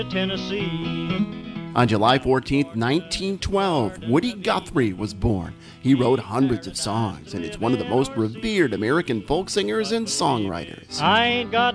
Tennessee. On July 14, 1912, Woody Guthrie was born. He wrote hundreds of songs and is one of the most revered American folk singers and songwriters. I ain't got